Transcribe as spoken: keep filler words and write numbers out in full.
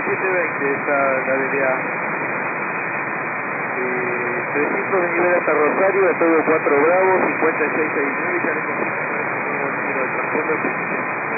siete veinte está la D D A. Eh, trescientos de nivel hasta Rosario, a todo cuatro Bravo, cincuenta y seis sesenta y nueve, ya le confirmo, no es el número del transponder.